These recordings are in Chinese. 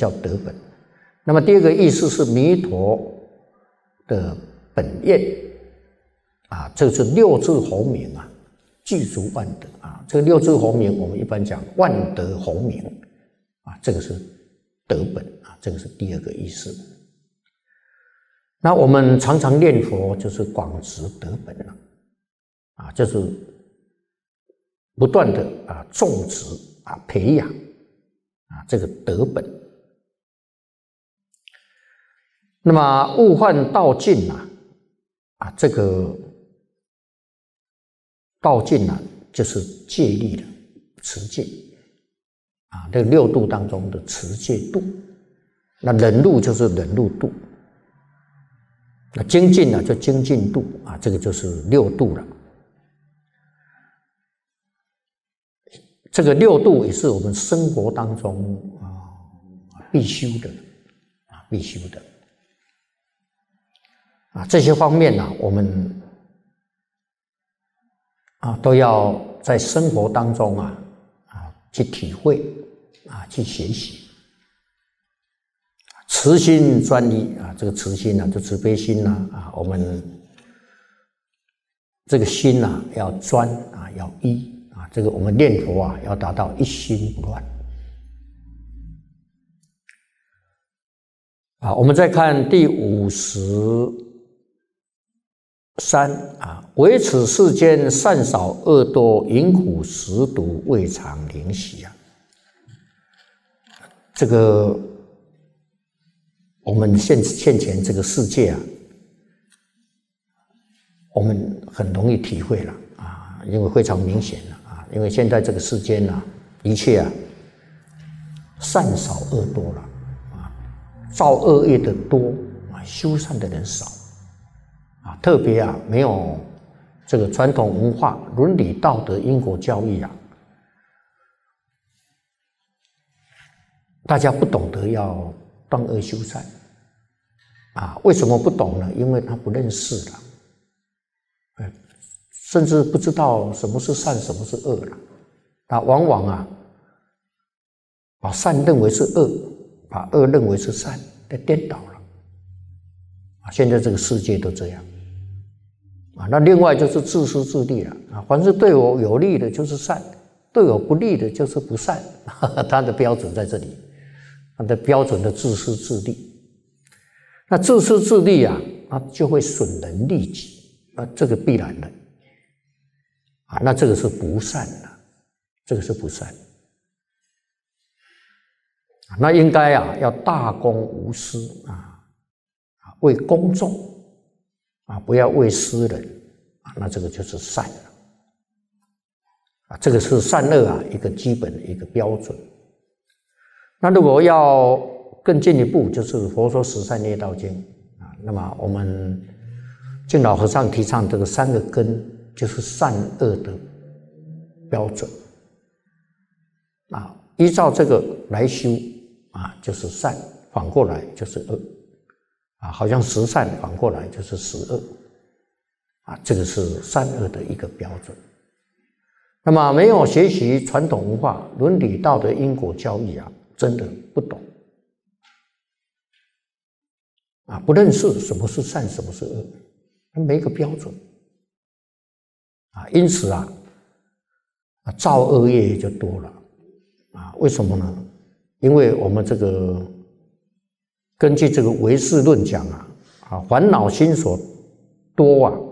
叫得本。那么第二个意思是弥陀的本愿啊，这是六字洪名啊，具足万德啊。这个六字洪名，我们一般讲万德洪名啊，这个是得本啊，这个是第二个意思。那我们常常念佛，就是广植德本了啊，就是不断的啊种植啊培养啊这个德本。那么悟幻道尽啊，这个道尽就是戒律了，持戒啊，这六度当中的持戒度。那忍辱就是忍辱度。那精进就精进度啊，这个就是六度了。这个六度也是我们生活当中必修的啊，必修的啊，这些方面我们都要在生活当中去体会去学习。慈心专一啊，这个慈心就慈悲心我们这个心要专要一这个我们念佛要达到一心不乱我们再看第53唯此世间善少恶多，淫苦食毒未尝灵犀这个我们现前这个世界我们很容易体会了因为非常明显了因为现在这个世间的确善少恶多了造恶业的多修善的人少特别没有这个传统文化、伦理道德、因果教育大家不懂得要断恶修善为什么不懂呢？因为他不认识了，甚至不知道什么是善，什么是恶了。往往把善认为是恶，把恶认为是善，颠倒了。现在这个世界都这样那另外就是自私自利了凡是对我有利的就是善，对我不利的就是不善他的标准在这里，他的标准的自私自利。那自私自利就会损人利己这个必然的那这个是不善这个是不善那应该要大公无私为公众不要为私人那这个就是善这个是善恶一个基本的一个标准。那如果要更进一步，就是佛说十善业道经那么我们净老和尚提倡这个三个根，就是善恶的标准依照这个来修就是善，反过来就是恶好像十善反过来就是十恶这个是善恶的一个标准。那么没有学习传统文化、伦理道德、因果教育真的不懂不认识什么是善，什么是恶，没一个标准因此造恶业就多了为什么呢？因为我们这个根据这个唯识论讲烦恼心所多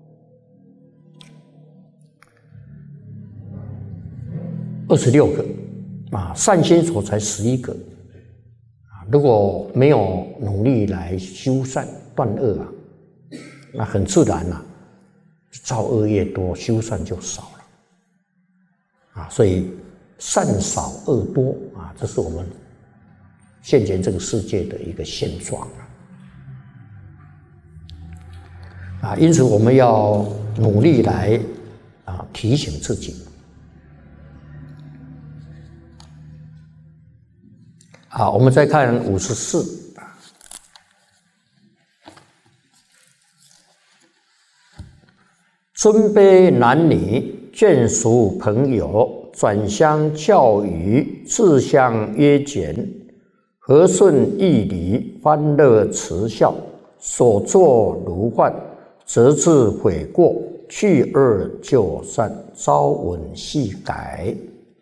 26个善心所才11个如果没有努力来修善断恶那很自然造恶业多，修善就少了所以善少恶多这是我们现前这个世界的一个现状因此我们要努力来提醒自己我们再看54尊卑男女眷属朋友转相教育自相约检和顺义理，欢乐慈孝，所作如幻，则自悔过，去恶就善，朝闻夕改。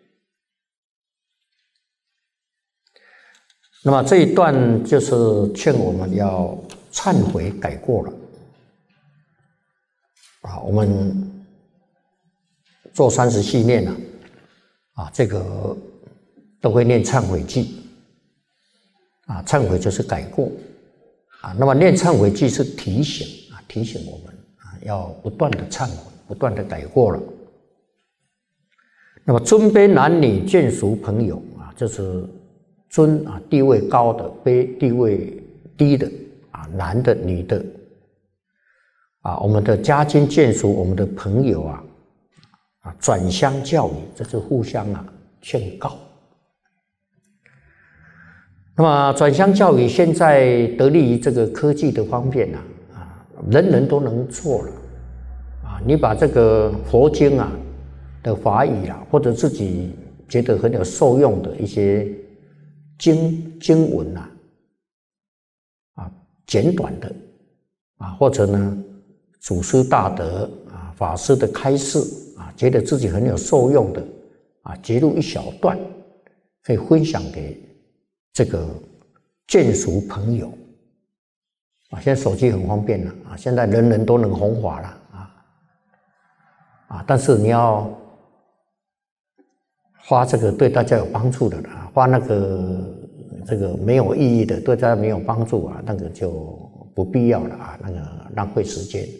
那么这一段就是劝我们要忏悔改过了。我们做30系念这个都会念忏悔记。忏悔就是改过那么念忏悔记是提醒提醒我们要不断的忏悔，不断的改过了。那么尊卑男女眷属朋友就是尊地位高的，卑地位低的男的女的我们的家亲眷属，我们的朋友转相教育，这是互相劝告。那么转相教育现在得力于这个科技的方面人人都能做了你把这个佛经的法语或者自己觉得很有受用的一些经文简短的或者呢祖师大德法师的开示觉得自己很有受用的截录一小段，可以分享给这个眷属朋友现在手机很方便了现在人人都能弘法了但是你要花这个对大家有帮助的花那个这个没有意义的，对大家没有帮助那个就不必要了那个浪费时间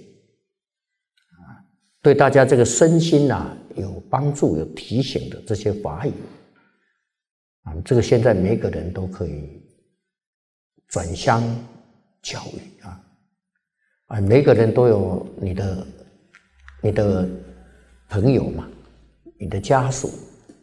对大家这个身心有帮助有提醒的这些法语这个现在每个人都可以转相教育每个人都有你的朋友嘛，你的家属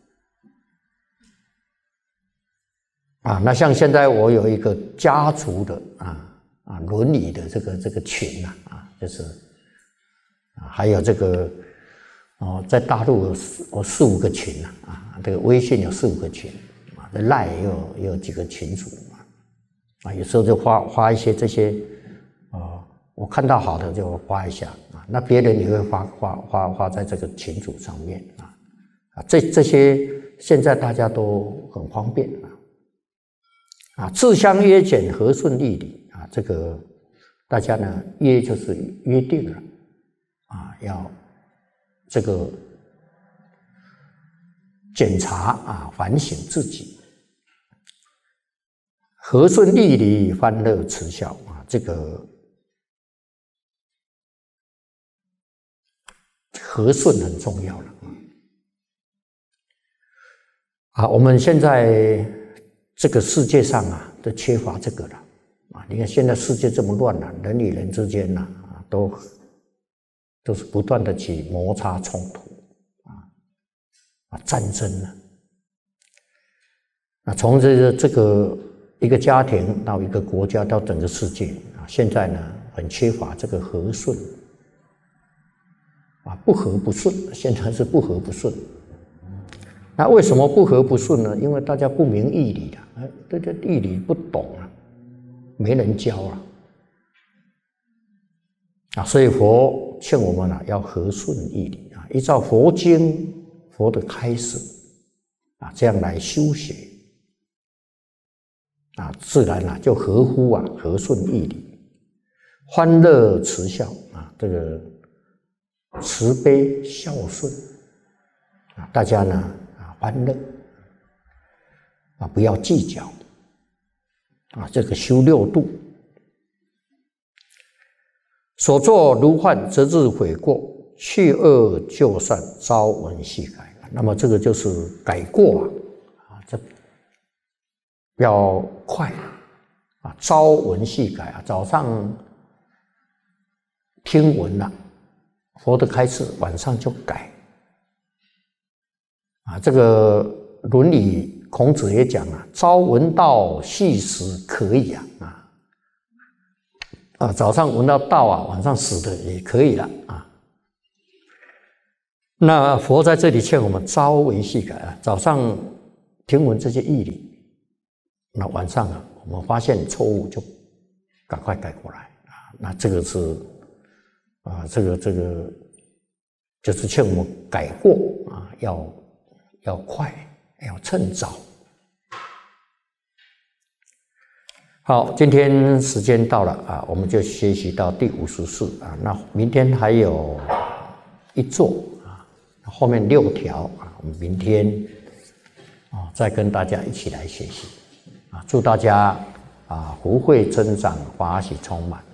那像现在我有一个家族的伦理的这个群就是还有这个在大陆有4-5个群这个微信有4-5个群这 LINE 也有几个群组有时候就发一些这些我看到好的就发一下那别人也会发在这个群组上面这些现在大家都很方便自相约简，和顺义理这个大家呢约就是约定了要这个检查反省自己，和顺义理，欢乐慈孝这个和顺很重要了我们现在这个世界上都缺乏这个了你看现在世界这么乱人与人之间都是不断的去摩擦冲突战争从这个一个家庭到一个国家到整个世界现在呢很缺乏这个和顺不和不顺，现在是不和不顺。那为什么不和不顺呢？因为大家不明义理对这义理不懂没人教所以佛劝我们要和顺义理依照佛经佛的开示这样来修学自然就合乎和顺义理，欢乐慈孝这个慈悲孝顺大家呢欢乐不要计较这个修6度，所作如幻，则自悔过，去恶就善，朝闻夕改。那么这个就是改过这要快朝闻夕改早上听闻了佛的开示，晚上就改这个伦理孔子也讲朝闻道，夕死可以早上闻到道晚上死的也可以了那佛在这里劝我们朝闻夕改早上听闻这些义理， 那晚上啊，我们发现错误就赶快改过来啊。那这个是这个就是劝我们改过啊，要快，要趁早。好，今天时间到了啊，我们就学习到第54啊。那明天还有一座啊，后面6条啊，我们明天再跟大家一起来学习啊。祝大家福慧增长，法喜充满。